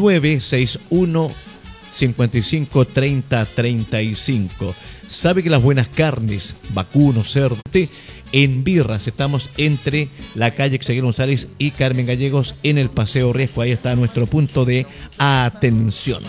961 55 30 35. Sabe que las buenas carnes, vacuno, cerdo, en Birras, estamos entre la calle Xavier González y Carmen Gallegos en el Paseo Riesgo. Ahí está nuestro punto de atención.